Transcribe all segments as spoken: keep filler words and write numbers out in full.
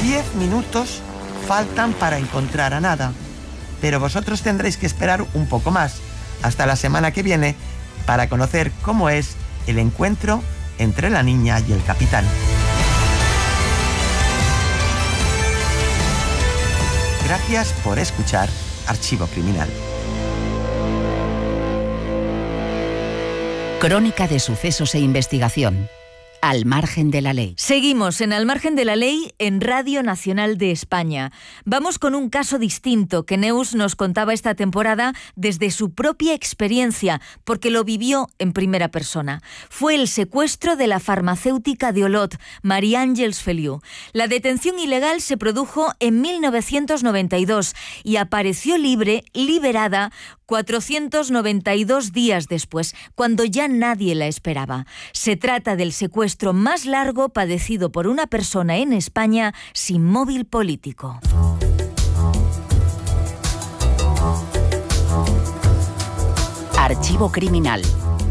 Diez minutos faltan para encontrar a Nada, pero vosotros tendréis que esperar un poco más, hasta la semana que viene, para conocer cómo es el encuentro entre la niña y el capitán. Gracias por escuchar Archivo Criminal. Crónica de sucesos e investigación. Al margen de la ley. Seguimos en Al margen de la ley en Radio Nacional de España. Vamos con un caso distinto que Neus nos contaba esta temporada desde su propia experiencia, porque lo vivió en primera persona. Fue el secuestro de la farmacéutica de Olot, María Ángeles Feliu. La detención ilegal se produjo en mil novecientos noventa y dos y apareció libre, liberada, cuatrocientos noventa y dos días después, cuando ya nadie la esperaba. Se trata del secuestro más largo padecido por una persona en España sin móvil político. Archivo Criminal.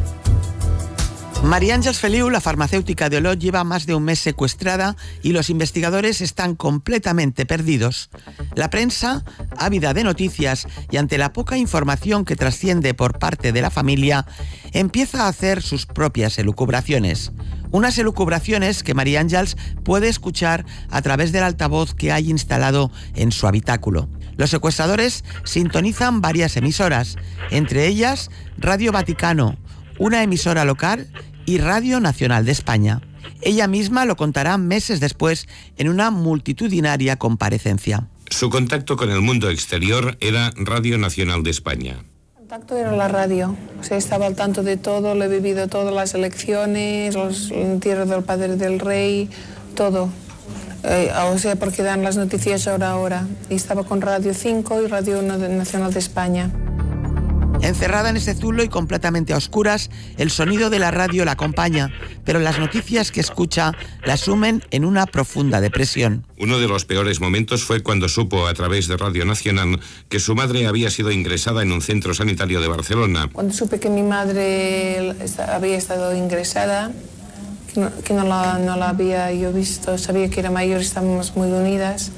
María Ángeles Feliu, la farmacéutica de Olot, lleva más de un mes secuestrada y los investigadores están completamente perdidos. La prensa, ávida de noticias y ante la poca información que trasciende por parte de la familia, empieza a hacer sus propias elucubraciones. Unas elucubraciones que María Ángeles puede escuchar a través del altavoz que hay instalado en su habitáculo. Los secuestradores sintonizan varias emisoras, entre ellas Radio Vaticano, una emisora local y Radio Nacional de España. Ella misma lo contará meses después en una multitudinaria comparecencia. Su contacto con el mundo exterior era Radio Nacional de España. El contacto era la radio, o sea, estaba al tanto de todo, lo he vivido todas las elecciones, los, el entierro del padre del rey, todo. Eh, o sea, porque dan las noticias hora a hora. Y estaba con Radio cinco y Radio Nacional de España. Encerrada en ese zulo y completamente a oscuras, el sonido de la radio la acompaña, pero las noticias que escucha la sumen en una profunda depresión. Uno de los peores momentos fue cuando supo a través de Radio Nacional que su madre había sido ingresada en un centro sanitario de Barcelona. Cuando supe que mi madre había estado ingresada, que no, que no, la, no la había yo visto, sabía que era mayor, estábamos muy unidas,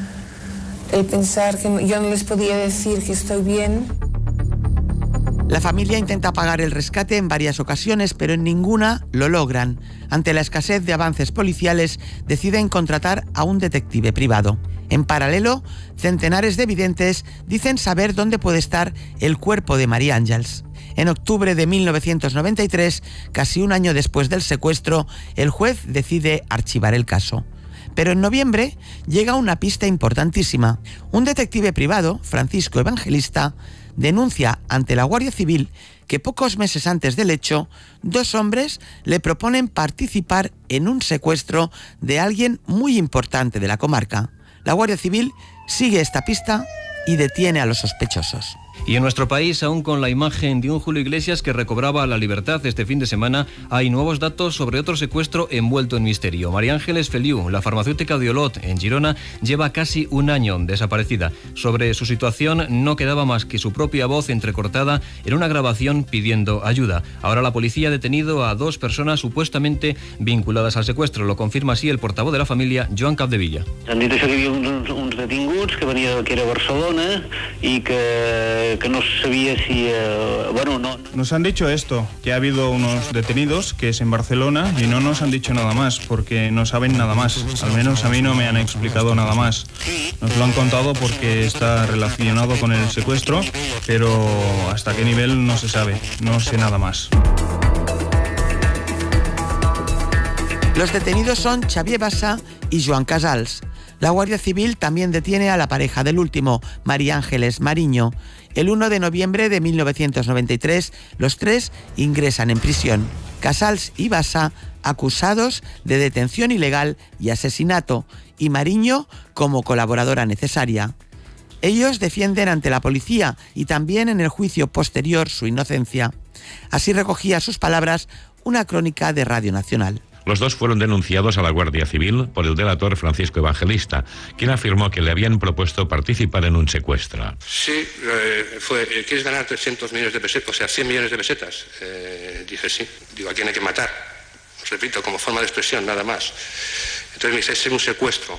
el pensar que yo no les podía decir que estoy bien. La familia intenta pagar el rescate en varias ocasiones, pero en ninguna lo logran. Ante la escasez de avances policiales, deciden contratar a un detective privado. En paralelo, centenares de videntes dicen saber dónde puede estar el cuerpo de María Ángeles. En octubre de mil novecientos noventa y tres, casi un año después del secuestro, el juez decide archivar el caso. Pero en noviembre llega una pista importantísima. Un detective privado, Francisco Evangelista, denuncia ante la Guardia Civil que pocos meses antes del hecho, dos hombres le proponen participar en un secuestro de alguien muy importante de la comarca. La Guardia Civil sigue esta pista y detiene a los sospechosos. Y en nuestro país, aún con la imagen de un Julio Iglesias que recobraba la libertad este fin de semana, hay nuevos datos sobre otro secuestro envuelto en misterio. María Ángeles Feliu, la farmacéutica de Olot, en Girona, lleva casi un año desaparecida. Sobre su situación no quedaba más que su propia voz entrecortada en una grabación pidiendo ayuda. Ahora la policía ha detenido a dos personas supuestamente vinculadas al secuestro. Lo confirma así el portavoz de la familia, Joan Capdevilla. Han dit això que hi havia uns, uns detinguts, que venia que era Barcelona i que que no sabía si... Eh, bueno, no... Nos han dicho esto, que ha habido unos detenidos, que es en Barcelona, y no nos han dicho nada más, porque no saben nada más. Al menos a mí no me han explicado nada más. Nos lo han contado porque está relacionado con el secuestro, pero hasta qué nivel no se sabe, no sé nada más. Los detenidos son Xavier Bassa y Joan Casals. La Guardia Civil también detiene a la pareja del último, María Ángeles Mariño. El uno de noviembre de mil novecientos noventa y tres, los tres ingresan en prisión. Casals y Bassa acusados de detención ilegal y asesinato, y Mariño como colaboradora necesaria. Ellos defienden ante la policía y también en el juicio posterior su inocencia. Así recogía sus palabras una crónica de Radio Nacional. Los dos fueron denunciados a la Guardia Civil por el delator Francisco Evangelista, quien afirmó que le habían propuesto participar en un secuestro. Sí, eh, fue, eh, ¿quieres ganar trescientos millones de pesetas? O sea, cien millones de pesetas. Eh, dije sí. Digo, ¿a quién hay que matar? Repito, como forma de expresión, nada más. Entonces me dice, es un secuestro.